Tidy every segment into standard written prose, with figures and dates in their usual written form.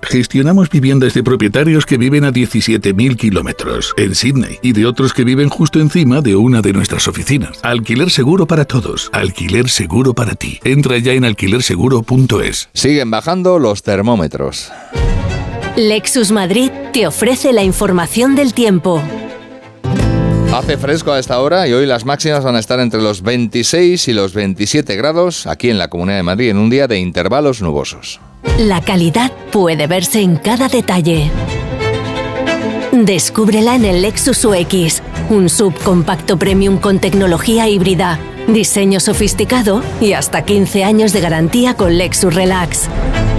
Gestionamos viviendas de propietarios que viven a 17.000 kilómetros en Sydney y de otros que viven justo encima de una de nuestras oficinas. Alquiler seguro para todos. Alquiler seguro para ti. Entra ya en alquilerseguro.es. Siguen bajando los termómetros. Lexus Madrid te ofrece la información del tiempo. Hace fresco a esta hora y hoy las máximas van a estar entre los 26 y los 27 grados aquí en la Comunidad de Madrid en un día de intervalos nubosos. La calidad puede verse en cada detalle. Descúbrela en el Lexus UX, un subcompacto premium con tecnología híbrida, diseño sofisticado y hasta 15 años de garantía con Lexus Relax.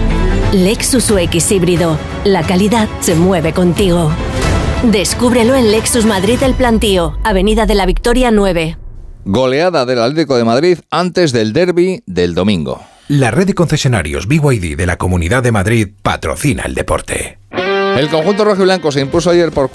Lexus UX híbrido, la calidad se mueve contigo. Descúbrelo en Lexus Madrid El Plantío, Avenida de la Victoria 9. Goleada del Atlético de Madrid antes del derbi del domingo. La red de concesionarios BYD de la Comunidad de Madrid patrocina el deporte. El conjunto rojiblanco se impuso ayer por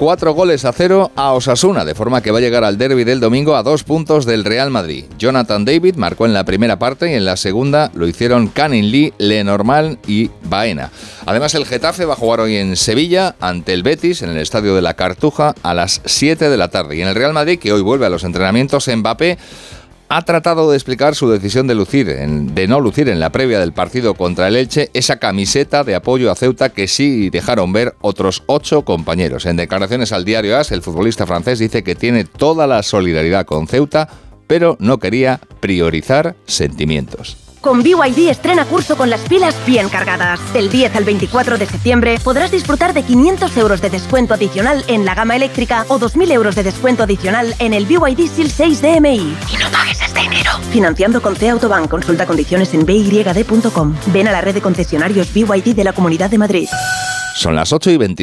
4-0 a Osasuna, de forma que va a llegar al derbi del domingo a 2 puntos del Real Madrid. Jonathan David marcó en la primera parte y en la segunda lo hicieron Canning Lee, Lenormand y Baena. Además, el Getafe va a jugar hoy en Sevilla ante el Betis en el Estadio de la Cartuja a las 7 de la tarde. Y en el Real Madrid, que hoy vuelve a los entrenamientos, Mbappé ha tratado de explicar su decisión de no lucir en la previa del partido contra el Elche esa camiseta de apoyo a Ceuta que sí dejaron ver otros 8 compañeros. En declaraciones al diario AS, el futbolista francés dice que tiene toda la solidaridad con Ceuta, pero no quería priorizar sentimientos. Con BYD estrena curso con las pilas bien cargadas. Del 10 al 24 de septiembre podrás disfrutar de 500 euros de descuento adicional en la gama eléctrica o 2.000 euros de descuento adicional en el BYD Seal 6 DMI. Y no pagues este enero. Financiando con C Autobank. Consulta condiciones en byd.com. Ven a la red de concesionarios BYD de la Comunidad de Madrid. Son las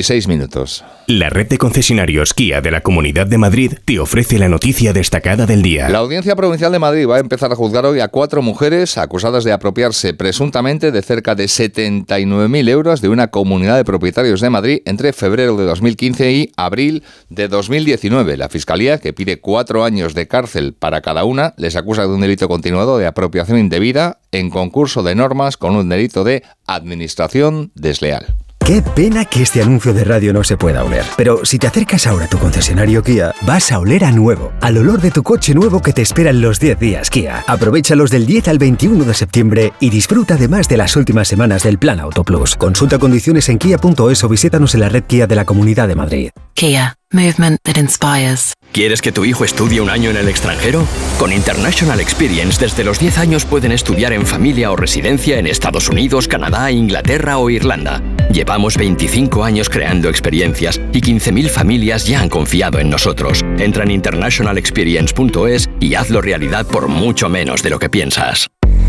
8:26. La red de concesionarios Kia de la Comunidad de Madrid te ofrece la noticia destacada del día. La Audiencia Provincial de Madrid va a empezar a juzgar hoy a 4 mujeres acusadas de apropiarse presuntamente de cerca de 79.000 euros de una comunidad de propietarios de Madrid entre febrero de 2015 y abril de 2019. La Fiscalía, que pide 4 años de cárcel para cada una, les acusa de un delito continuado de apropiación indebida en concurso de normas con un delito de administración desleal. Qué pena que este anuncio de radio no se pueda oler. Pero si te acercas ahora a tu concesionario Kia, vas a oler a nuevo, al olor de tu coche nuevo que te espera en los 10 días Kia. Aprovéchalos del 10 al 21 de septiembre y disfruta además de las últimas semanas del Plan Auto Plus. Consulta condiciones en kia.es o visítanos en la red Kia de la Comunidad de Madrid. Kia. Movement that inspires. ¿Quieres que tu hijo estudie un año en el extranjero? Con International Experience, desde los 10 años pueden estudiar en familia o residencia en Estados Unidos, Canadá, Inglaterra o Irlanda. Llevamos 25 años creando experiencias y 15.000 familias ya han confiado en nosotros. Entra en internationalexperience.es y hazlo realidad por mucho menos de lo que piensas.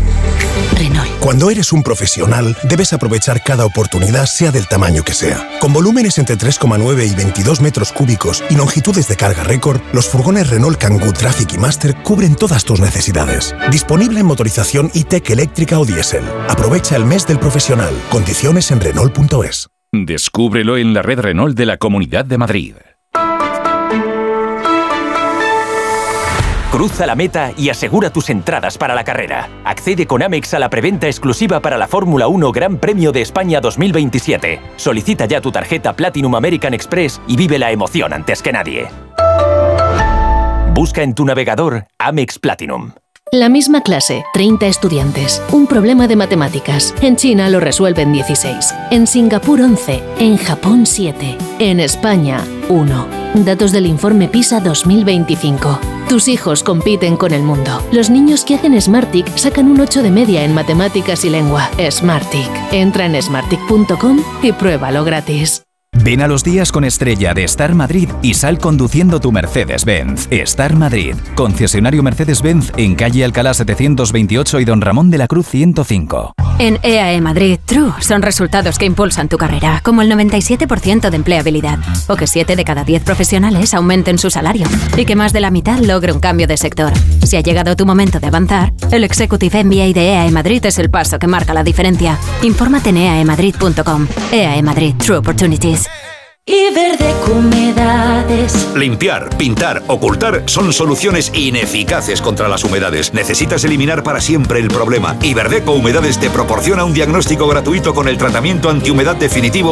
Renault. Cuando eres un profesional, debes aprovechar cada oportunidad, sea del tamaño que sea. Con volúmenes entre 3,9 y 22 metros cúbicos y longitudes de carga récord, los furgones Renault Kangoo Traffic y Master cubren todas tus necesidades. Disponible en motorización e-Tech eléctrica o diésel. Aprovecha el mes del profesional. Condiciones en Renault.es. Descúbrelo en la red Renault de la Comunidad de Madrid. Cruza la meta y asegura tus entradas para la carrera. Accede con Amex a la preventa exclusiva para la Fórmula 1 Gran Premio de España 2027. Solicita ya tu tarjeta Platinum American Express y vive la emoción antes que nadie. Busca en tu navegador Amex Platinum. La misma clase, 30 estudiantes. Un problema de matemáticas. En China lo resuelven 16. En Singapur 11. En Japón 7. En España 1. Datos del informe PISA 2025. Tus hijos compiten con el mundo. Los niños que hacen Smartick sacan un 8 de media en matemáticas y lengua. Smartick. Entra en smartick.com y pruébalo gratis. Ven a los días con estrella de Star Madrid y sal conduciendo tu Mercedes-Benz. Star Madrid, concesionario Mercedes-Benz en calle Alcalá 728 y Don Ramón de la Cruz 105. En EAE Madrid, True son resultados que impulsan tu carrera, como el 97% de empleabilidad, o que 7 de cada 10 profesionales aumenten su salario, y que más de la mitad logre un cambio de sector. Si ha llegado tu momento de avanzar, el Executive MBA de EAE Madrid es el paso que marca la diferencia. Infórmate en eaemadrid.com. EAE Madrid, True Opportunities. Y Verdeco Humedades. Limpiar, pintar, ocultar son soluciones ineficaces contra las humedades. Necesitas eliminar para siempre el problema. Y Verdeco Humedades te proporciona un diagnóstico gratuito con el tratamiento antihumedad definitivo